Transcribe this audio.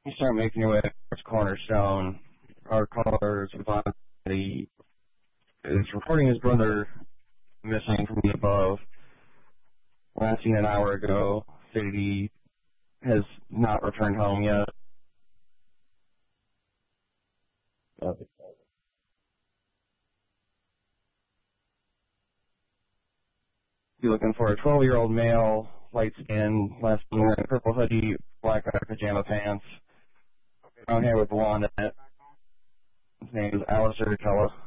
You start making your way towards Cornerstone. Our caller is reporting his brother missing from the above. Last seen an hour ago. Stated he has not returned home yet. Be looking for a 12-year-old male, light skin, last seen wearing a purple hoodie, black pajama pants. Brown hair with blonde in it. His name is Alistair Tella.